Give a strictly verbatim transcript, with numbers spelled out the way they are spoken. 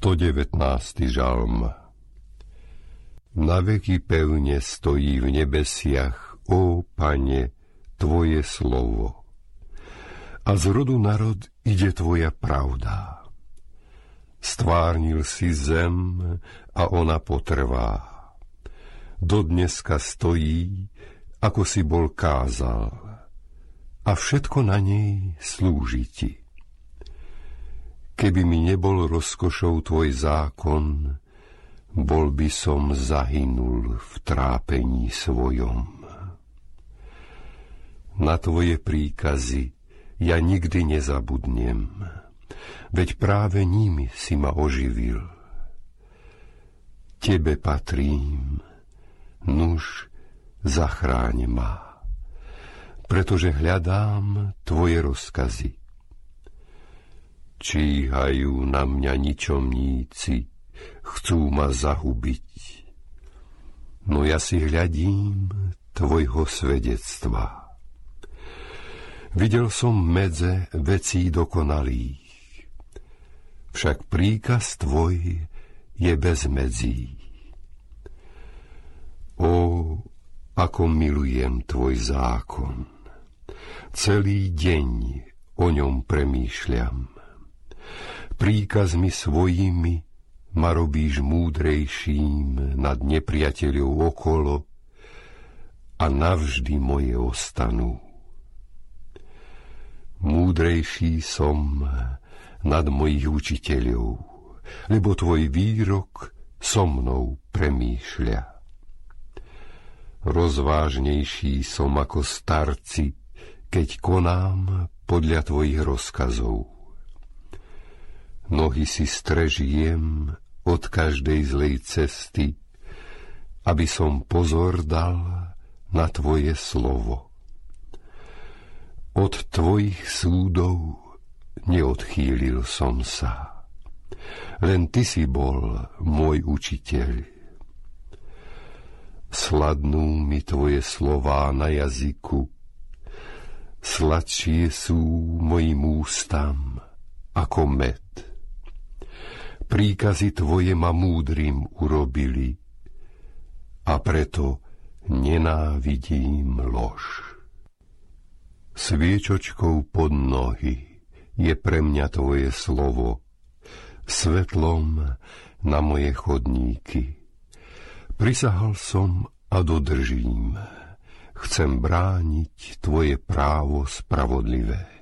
stodevätnásty žalm. Na veky pevne stojí v nebesiach, ó Pane, Tvoje slovo. A z rodu na rod ide Tvoja pravda. Stvárnil si zem a ona potrvá. Dodneska stojí, ako si bol kázal, a všetko na nej slúži ti. Keby mi nebol rozkošou tvoj zákon, bol by som zahynul v trápení svojom. Na tvoje príkazy ja nikdy nezabudnem, veď práve nimi si ma oživil. Tebe patrím, nuž zachráň ma, pretože hľadám tvoje rozkazy. Číhajú na mňa ničomníci, chcú ma zahubiť. No ja si hľadím tvojho svedectva. Videl som medze vecí dokonalých, však príkaz tvoj je bez medzí. Ó, ako milujem tvoj zákon, celý deň o ňom premýšľam. Príkazmi svojimi ma robíš múdrejším nad nepriateľov okolo a navždy moje ostanú. Múdrejší som nad mojich učiteľov, lebo tvoj výrok so mnou premýšľa. Rozvážnejší som ako starci, keď konám podľa tvojich rozkazov. Nohy si strežiem od každej zlej cesty, aby som pozor dal na tvoje slovo. Od tvojich súdov neodchýlil som sa, len ty si bol môj učiteľ. Sladnú mi tvoje slová na jazyku, sladšie sú mojim ústam ako med. Príkazy tvoje ma múdrym urobili a preto nenávidím lož. Sviečočkou pod nohy je pre mňa tvoje slovo, svetlom na moje chodníky. Prisahal som a dodržím, chcem brániť tvoje právo spravodlivé.